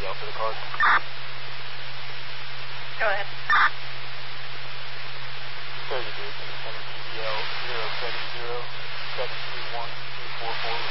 CDL for the card. Go ahead. 30 days in the CDL 070-721-244.